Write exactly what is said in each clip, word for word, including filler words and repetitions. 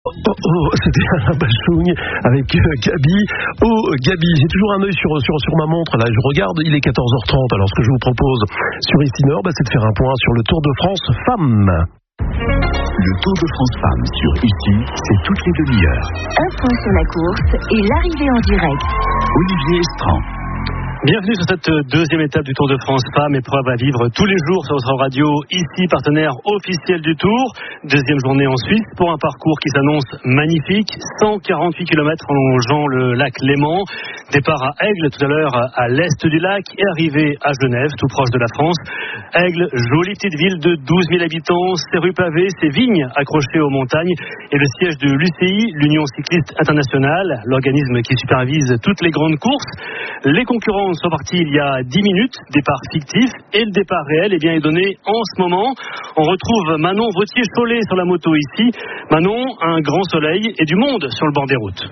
Oh, oh, c'était Alain Bachung avec euh, Gabi. Oh, Gabi, j'ai toujours un œil sur, sur, sur ma montre. Là, je regarde, il est quatorze heures trente. Alors, ce que je vous propose sur Ici Nord, bah, c'est de faire un point sur le Tour de France Femmes. Le Tour de France Femmes sur Ici, c'est toutes les demi-heures. Un point sur la course et l'arrivée en direct. Olivier Estran. Bienvenue sur cette deuxième étape du Tour de France Femmes, épreuve à vivre tous les jours sur votre radio, ici partenaire officiel du Tour. Deuxième journée en Suisse pour un parcours qui s'annonce magnifique, cent quarante-huit kilomètres en longeant le lac Léman. Départ à Aigle tout à l'heure à l'est du lac et arrivée à Genève, tout proche de la France. Aigle, jolie petite ville de douze mille habitants, ses rues pavées, ses vignes accrochées aux montagnes et le siège de l'U C I, l'Union Cycliste Internationale, l'organisme qui supervise toutes les grandes courses. Les concurrents sont partis il y a dix minutes, départ fictif, et le départ réel eh bien, est donné en ce moment. On retrouve Manon Vautier-Cholet sur la moto ici. Manon, un grand soleil et du monde sur le bord des routes.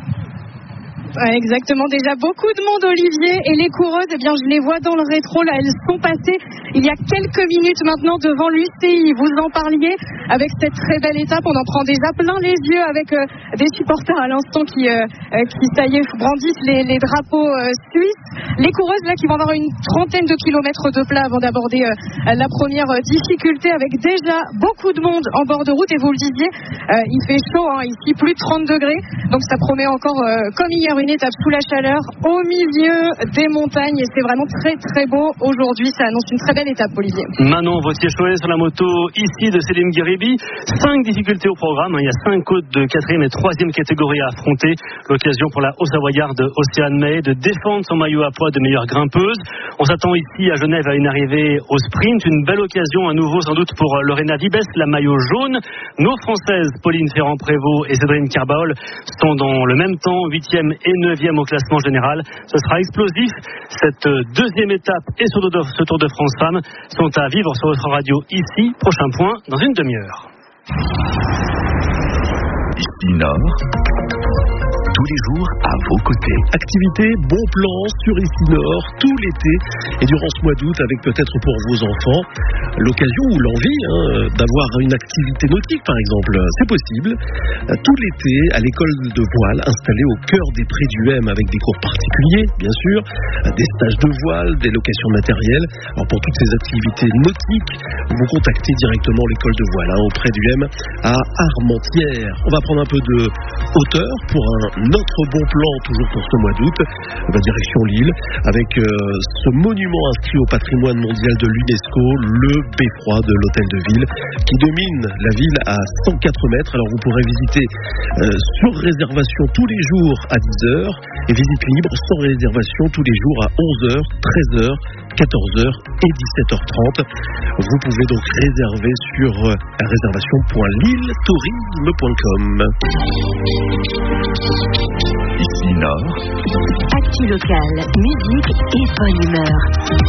Ouais, exactement, déjà beaucoup de monde, Olivier, et les coureuses, eh bien je les vois dans le rétro, là elles sont passées il y a quelques minutes maintenant devant l'U C I, vous en parliez, avec cette très belle étape, on en prend déjà plein les yeux avec euh, des supporters à l'instant qui, euh, qui ça y est, brandissent les, les drapeaux euh, suisses, les coureuses là qui vont avoir une trentaine de kilomètres de plat avant d'aborder euh, la première euh, difficulté, avec déjà beaucoup de monde en bord de route, et vous le disiez, euh, il fait chaud hein, ici, plus de trente degrés, donc ça promet encore, euh, comme hier, une étape sous la chaleur au milieu des montagnes, et c'est vraiment très très beau aujourd'hui, ça annonce une très belle étape, Olivier. Manon Vautier-Cholet sur la moto ici de Céline Guéribi. Cinq difficultés au programme, il y a cinq côtes de quatrième et troisième catégorie à affronter. L'occasion pour la Haut-Savoyarde Océane May de défendre son maillot à poids de meilleure grimpeuse. On s'attend ici à Genève à une arrivée au sprint, une belle occasion à nouveau sans doute pour Lorena Vibes, la maillot jaune. Nos Françaises Pauline Ferrand-Prévot et Cédrine Carbaol sont dans le même temps, huitième et neuvième au classement général. Ce sera explosif. Cette deuxième étape et ce Tour de France Femmes sont à vivre sur votre radio ici. Prochain point dans une demi-heure. Ici Nord, tous les jours à vos côtés. Activité, bon plan sur Ici Nord, tout l'été et durant ce mois d'août, avec peut-être pour vos enfants l'occasion ou l'envie hein, d'avoir une activité nautique par exemple. C'est possible. Tout l'été à l'école de voile installée au cœur des prés du M, avec des cours particuliers bien sûr, des stages de voile, des locations de matériel. Alors pour toutes ces activités nautiques, vous contactez directement l'école de voile hein, auprès du M à Armentières. On va prendre un peu de hauteur pour un autre bon plan toujours pour ce mois d'août, direction Lille, avec euh, ce monument inscrit au patrimoine mondial de l'UNESCO, le beffroi de l'hôtel de ville, qui domine la ville à cent quatre mètres. Alors vous pourrez visiter euh, sur réservation tous les jours à dix heures et visite libre sans réservation tous les jours à onze heures, treize heures, quatorze heures et dix-sept heures trente. Vous pouvez donc réserver sur euh, réservation point lille tourisme point com. Ici Nord, Actu local, musique et bonne humeur.